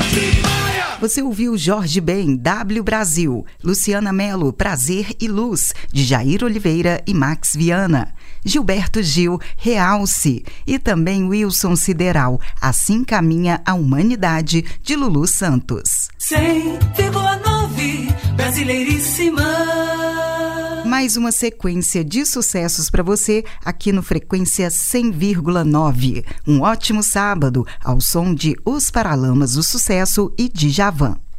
Você ouviu Jorge Ben, W Brasil, Luciana Mello, Prazer e Luz, de Jair Oliveira e Max Viana, Gilberto Gil, Realce, e também Wilson Sideral, Assim Caminha a Humanidade, de Lulu Santos. 100,9 Brasileiríssima. Mais uma sequência de sucessos para você aqui no Frequência 100,9. Um ótimo sábado ao som de Os Paralamas do Sucesso e Djavan.